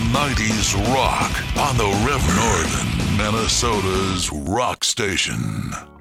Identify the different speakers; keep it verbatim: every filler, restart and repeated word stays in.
Speaker 1: nineties rock on the Rev Northern, Minnesota's rock station.